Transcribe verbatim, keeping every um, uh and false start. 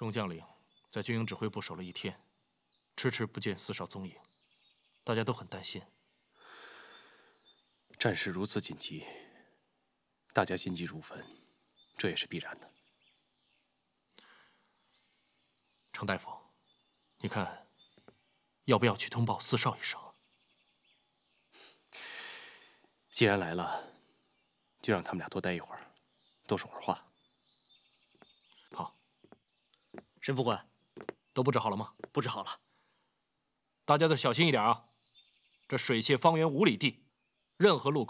众将领在军营指挥部守了一天，迟迟不见四少踪影，大家都很担心。 战事如此紧急，大家心急如焚，这也是必然的。 程大夫，你看，要不要去通报四少一声？ 既然来了，就让他们俩多待一会儿，多说会儿话。 好。沈副官，都布置好了吗？ 布置好了。 大家都小心一点啊！这水榭方圆五里地，任何路口